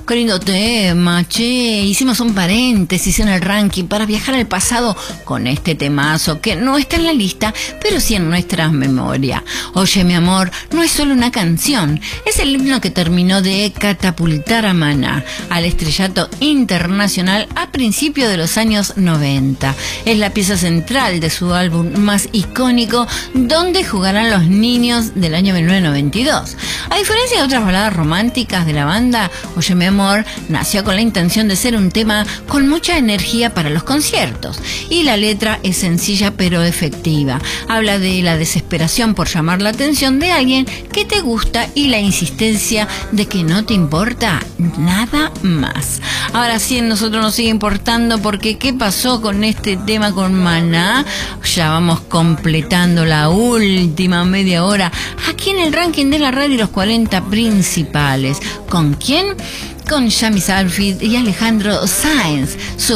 Qué lindo tema, che. Hicimos un paréntesis en el ranking para viajar al pasado con este temazo que no está en la lista, pero sí en nuestras memorias. Oye, mi amor, no es solo una canción, es el himno que terminó de catapultar a Maná al estrellato internacional a principios de los años 90. Es la pieza central de su álbum más icónico, Donde jugarán los niños, del año 1992. A diferencia de otras baladas románticas de la banda, Oye, mi amor nació con la intención de ser un tema con mucha energía para los conciertos, y la letra es sencilla pero efectiva. Habla de la desesperación por llamar la atención de alguien que te gusta y la insistencia de que no te importa nada más. Ahora sí, a nosotros nos sigue importando, porque ¿qué pasó con este tema con Maná? Ya vamos completando la última media hora aquí en el ranking de la radio, los 40 principales. ¿Con quién? Con Yami Salfit y Alejandro Sáenz.